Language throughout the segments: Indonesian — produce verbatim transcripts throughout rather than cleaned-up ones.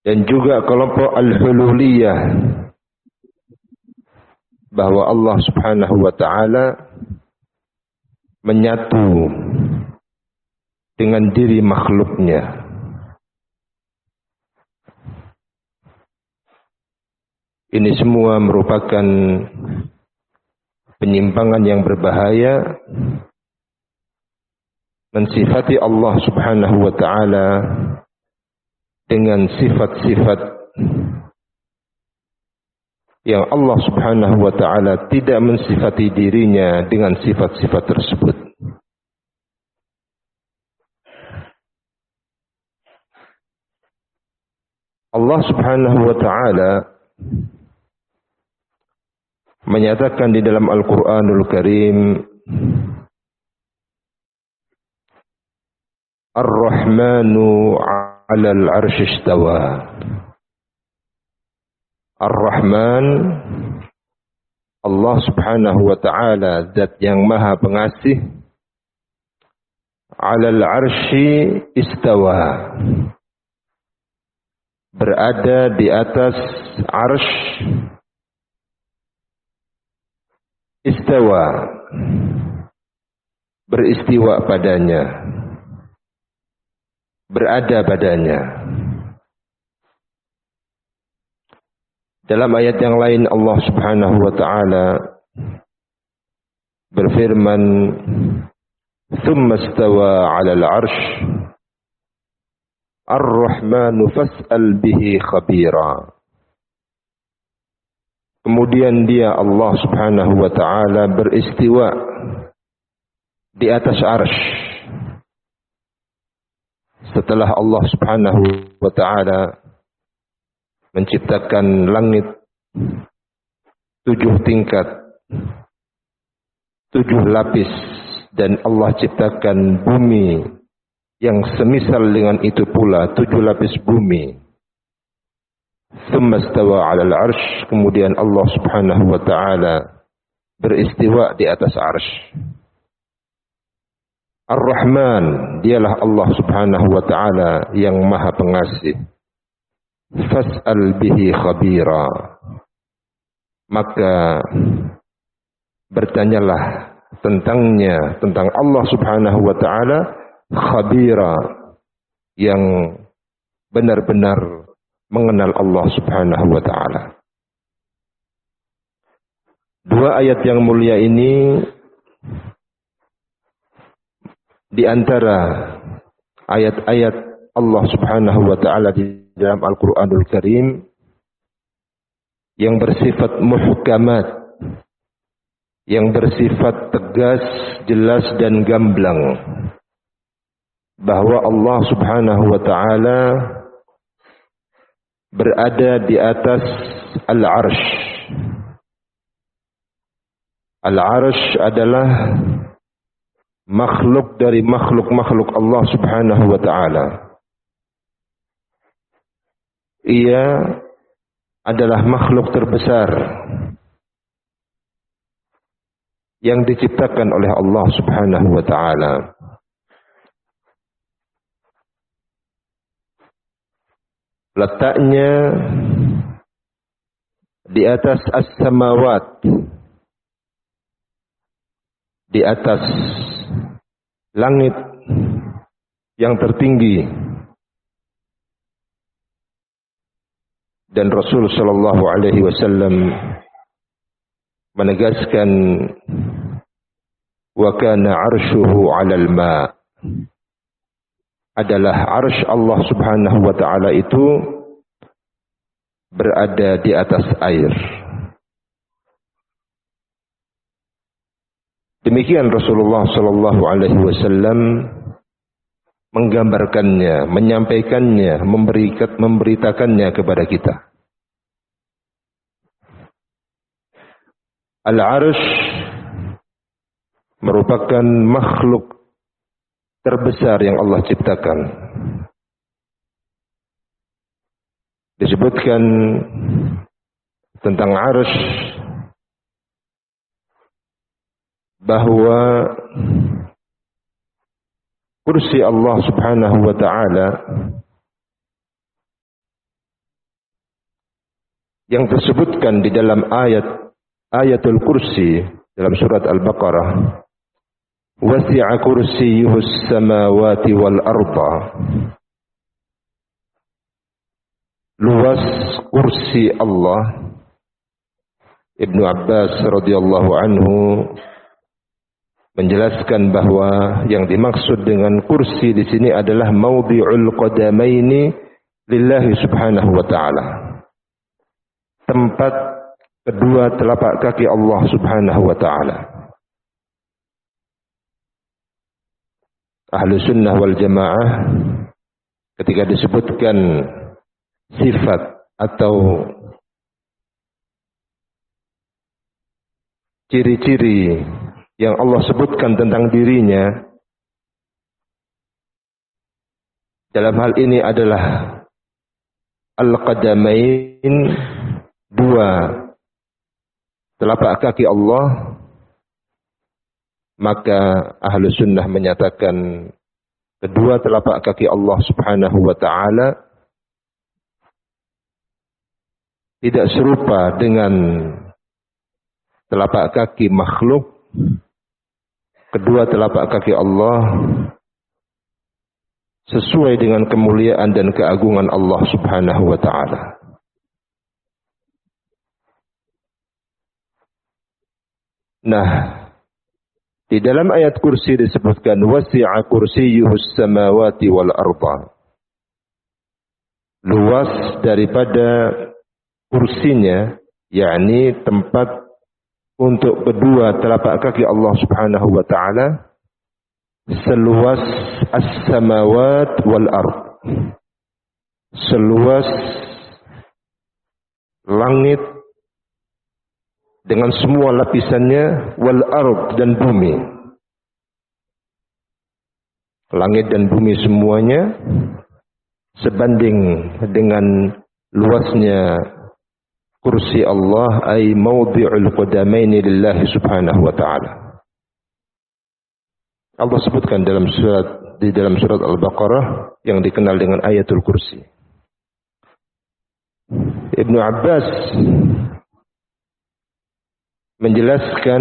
dan juga kelompok Al-Hululiyah, bahwa Allah Subhanahu wa taala menyatu dengan diri makhluknya. Ini semua merupakan penyimpangan yang berbahaya, mensifati Allah Subhanahu wa taala dengan sifat-sifat yang Allah Subhanahu wa taala tidak mensifati dirinya dengan sifat-sifat tersebut. Allah Subhanahu wa taala menyatakan di dalam Al-Qur'anul Karim, Ar-Rahmanu 'alal 'arsy istawa. Ar-Rahman, Allah Subhanahu wa taala, zat yang Maha Pengasih, 'alal 'arsy istawa, berada di atas arsy. Istawa, beristiwa padanya, berada padanya. Dalam ayat yang lain Allah Subhanahu wa taala berfirman, "Tsumma istawa 'alal 'arsy, Ar-Rahmanu fas'al bihi khabira." Kemudian dia Allah Subhanahu wa taala beristiwa di atas arsy. Setelah Allah Subhanahu wa taala menciptakan langit tujuh tingkat, tujuh lapis, dan Allah ciptakan bumi yang semisal dengan itu pula, tujuh lapis bumi. Tsumma istawa 'alal 'arsy, kemudian Allah Subhanahu wa taala beristiwa di atas arsy. Ar-Rahman, dialah Allah Subhanahu wa taala yang Maha Pengasih. Fas'al bihi khabira, maka bertanyalah tentangnya, tentang Allah Subhanahu wa taala, khabira, yang benar-benar mengenal Allah Subhanahu wa taala. Dua ayat yang mulia ini di antara ayat-ayat Allah Subhanahu wa taala di dalam Al-Qur'anul Karim yang bersifat muhkamat, yang bersifat tegas, jelas dan gamblang, bahwa Allah Subhanahu wa taala berada di atas Al-Arsy. Al-Arsy adalah makhluk dari makhluk-makhluk Allah Subhanahu wa taala. Ia adalah makhluk terbesar yang diciptakan oleh Allah Subhanahu wa taala. Letaknya di atas as-samawat, di atas langit yang tertinggi, dan Rasul sallallahu alaihi wasallam menegaskan, wa kana 'arshuhu 'alal ma', adalah arsy Allah Subhanahu wa taala itu berada di atas air. Demikian Rasulullah sallallahu alaihi wasallam menggambarkannya, menyampaikannya, memberikan, memberitakannya kepada kita. Al-Arsy merupakan makhluk terbesar yang Allah ciptakan. Disebutkan tentang Arsy bahwa kursi Allah Subhanahu wa taala yang disebutkan di dalam ayat ayatul kursi dalam surat Al-Baqarah, wasi'a kursiyyuhus samawati wal arda. Luas kursi Allah. Ibnu Abbas radhiyallahu anhu menjelaskan bahwa yang dimaksud dengan kursi di sini adalah maudhi'ul qadamaini lillahi subhanahu wa ta'ala. Tempat kedua telapak kaki Allah subhanahu wa ta'ala. Ahlu sunnah wal jamaah ketika disebutkan sifat atau ciri-ciri yang Allah sebutkan tentang dirinya, dalam hal ini adalah al-qadamain, dua telapak kaki Allah, maka ahlu sunnah menyatakan kedua telapak kaki Allah subhanahu wa ta'ala tidak serupa dengan telapak kaki makhluk. Kedua telapak kaki Allah sesuai dengan kemuliaan dan keagungan Allah subhanahu wa ta'ala. Nah, di dalam ayat kursi disebutkan wasi'a kursiyyuhus samawati wal arda. Luas daripada kursinya, yakni tempat untuk kedua telapak kaki Allah subhanahu wa ta'ala, seluas as-samawat wal ard, seluas langit dengan semua lapisannya, wal ard, dan bumi. Langit dan bumi semuanya sebanding dengan luasnya kursi Allah, ay maudhi'ul qadamaini lillahi subhanahu wa ta'ala. Allah sebutkan dalam surat di dalam surat Al-Baqarah yang dikenal dengan ayatul kursi. Ibnu Abbas menjelaskan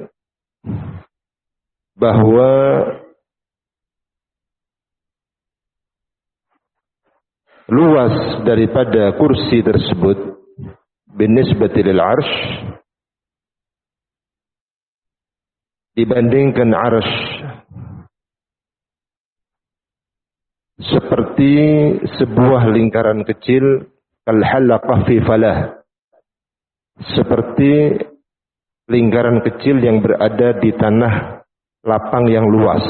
bahwa luas daripada kursi tersebut binisbati lil arsh dibandingkan arsh seperti sebuah lingkaran kecil, kal halaqah fi falah, seperti lingkaran kecil yang berada di tanah lapang yang luas.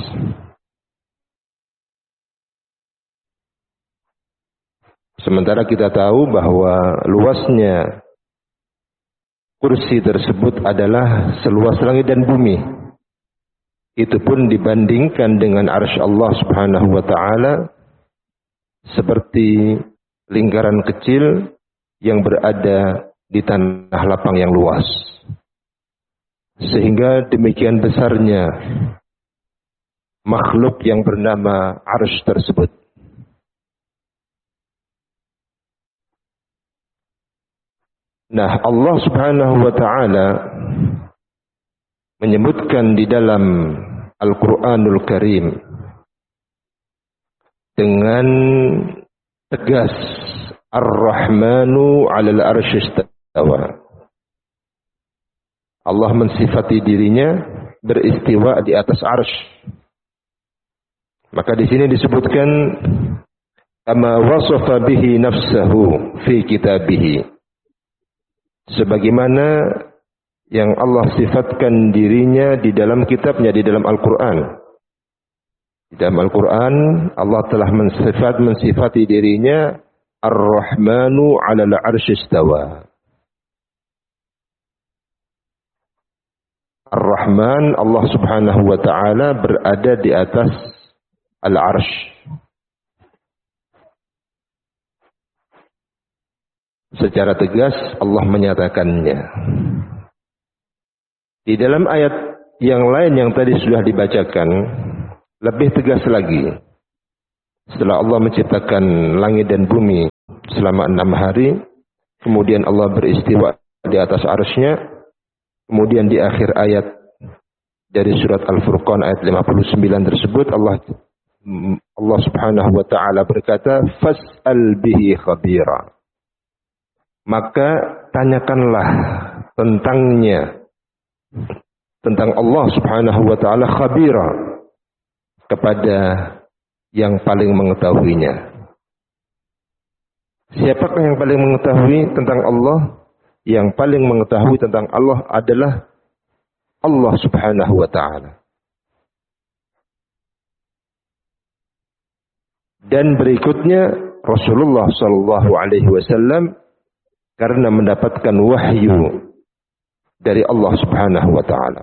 Sementara kita tahu bahwa luasnya kursi tersebut adalah seluas langit dan bumi. Itu pun dibandingkan dengan arsy Allah subhanahu wa ta'ala seperti lingkaran kecil yang berada di tanah lapang yang luas. Sehingga demikian besarnya makhluk yang bernama arsy tersebut. Nah, Allah subhanahu wa ta'ala menyebutkan di dalam Al-Quranul Karim dengan tegas, Ar-Rahmanu 'alal 'arsy istawa. Allah mensifati dirinya beristiwa di atas arsy. Maka di sini disebutkan kama wasafa bihi nafsahu fi kitabih. Sebagaimana yang Allah sifatkan dirinya di dalam kitabnya, di dalam Al-Quran. Di dalam Al-Quran, Allah telah mensifat, mensifati dirinya Ar-Rahmanu 'alal 'arsy istawa. Ar-Rahman, Allah subhanahu wa ta'ala berada di atas Al-Arsy. Secara tegas Allah menyatakannya. Di dalam ayat yang lain yang tadi sudah dibacakan, lebih tegas lagi. Setelah Allah menciptakan langit dan bumi selama enam hari, kemudian Allah beristiwa di atas arsy-Nya, kemudian di akhir ayat dari surat Al-Furqan ayat lima puluh sembilan tersebut Allah Allah Subhanahu wa taala berkata, "Fas'al bihi khabira." Maka tanyakanlah tentangnya, tentang Allah Subhanahu wa taala khabira, kepada yang paling mengetahuinya. Siapakah yang paling mengetahui tentang Allah? Yang paling mengetahui tentang Allah adalah Allah Subhanahu wa taala. Dan berikutnya Rasulullah sallallahu alaihi wasallam, karena mendapatkan wahyu dari Allah Subhanahu wa taala.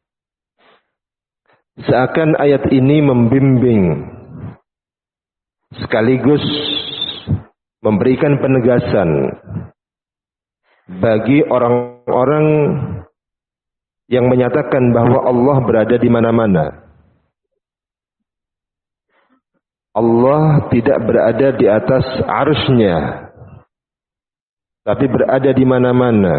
Seakan ayat ini membimbing sekaligus memberikan penegasan bagi orang-orang yang menyatakan bahwa Allah berada di mana-mana. Allah tidak berada di atas arsy-Nya, tapi berada di mana-mana.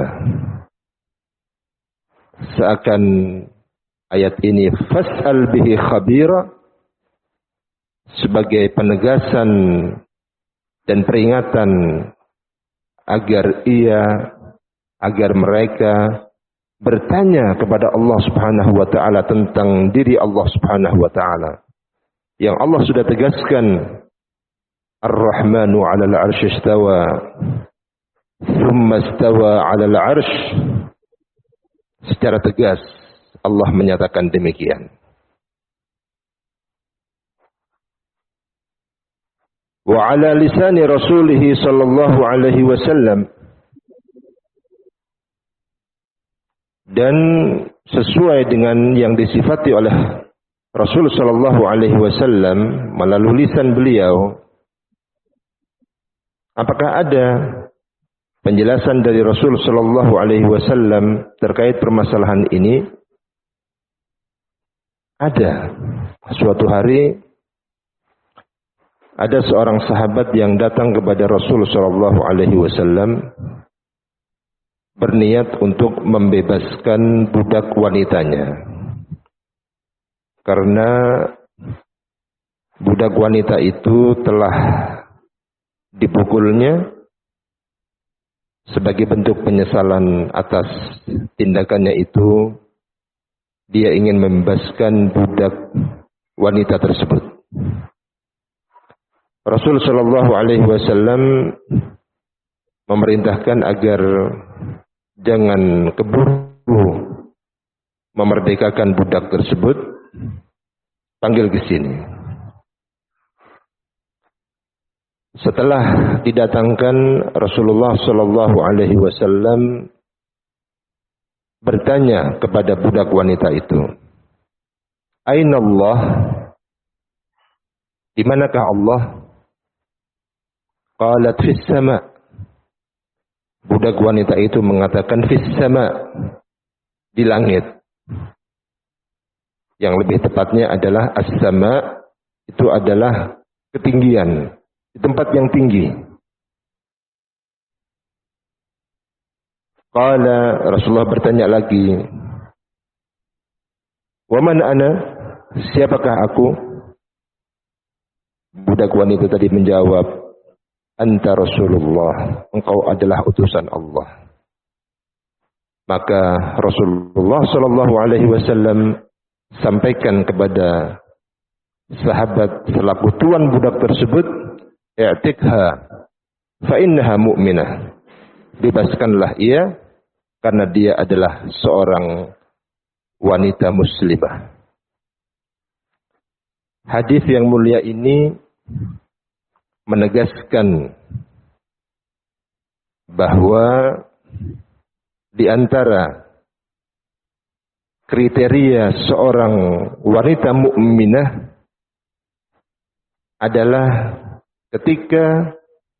Seakan ayat ini fas'al bihi khabira sebagai penegasan dan peringatan agar ia, agar mereka bertanya kepada Allah Subhanahu wa taala tentang diri Allah Subhanahu wa taala. Yang Allah sudah tegaskan, Ar-Rahmanu 'alal 'arsy istawa, tsumma istawa 'alal 'arsy. Secara tegas Allah menyatakan demikian. Wa 'ala lisani Rasulih sallallahu alaihi wasallam, dan sesuai dengan yang disifati oleh Rasul sallallahu alaihi wasallam melalui lisan beliau. Apakah ada penjelasan dari Rasul sallallahu alaihi wasallam terkait permasalahan ini? Ada. Suatu hari ada seorang sahabat yang datang kepada Rasul sallallahu alaihi wasallam berniat untuk membebaskan budak wanitanya. Karena budak wanita itu telah dipukulnya sebagai bentuk penyesalan atas tindakannya itu, dia ingin membebaskan budak wanita tersebut. Rasul sallallahu alaihi wasallam memerintahkan agar jangan keburu memerdekakan budak tersebut. Panggil ke sini. Setelah didatangkan, Rasulullah sallallahu alaihi wasallam bertanya kepada budak wanita itu, "Aina Allah?" Di manakah Allah? Qalat fis sama. Budak wanita itu mengatakan fis sama, di langit. Yang lebih tepatnya adalah as-sama, itu adalah ketinggian, di tempat yang tinggi. Qala, Rasulullah bertanya lagi, "Wa man ana?" Siapakah aku? Budak wanita tadi menjawab, "Anta Rasulullah, engkau adalah utusan Allah." Maka Rasulullah sallallahu alaihi wasallam sampaikan kepada sahabat selaku tuan budak tersebut, "I'tikha fa innaha mu'minah." Bebaskanlah ia karena dia adalah seorang wanita muslimah. Hadis yang mulia ini menegaskan bahwa di antara kriteria seorang wanita mukminah adalah ketika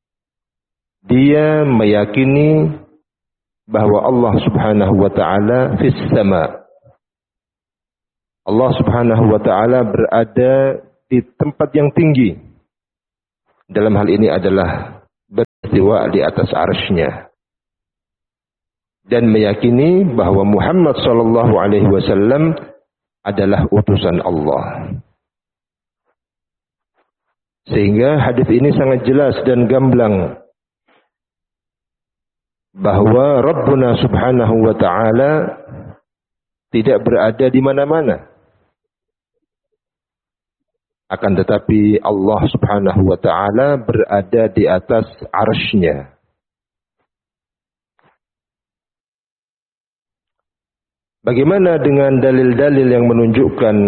dia meyakini bahwa Allah Subhanahu wa taala fis sama. Allah Subhanahu wa taala berada di tempat yang tinggi. Dalam hal ini adalah beristiwa di atas arsy-Nya. dan meyakini bahwa Muhammad sallallahu alaihi wasallam adalah utusan Allah. Sehingga hadis ini sangat jelas dan gamblang bahwa Rabbuna Subhanahu wa taala tidak berada di mana-mana. Akan tetapi Allah Subhanahu wa taala berada di atas arsy-Nya. Bagaimana dengan dalil-dalil yang menunjukkan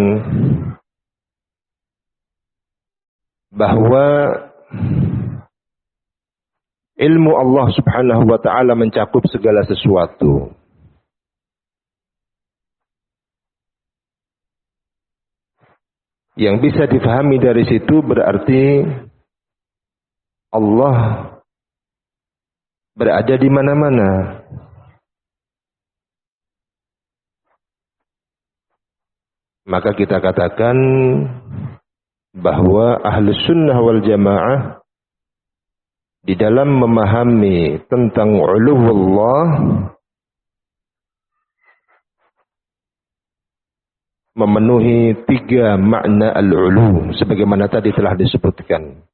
bahwa ilmu Allah Subhanahu wa taala mencakup segala sesuatu? Yang bisa difahami dari situ berarti Allah berada di mana-mana. Maka kita katakan bahwa Ahlus Sunnah wal Jamaah di dalam memahami tentang uluwullah memenuhi tiga makna al-ulu sebagaimana tadi telah disebutkan.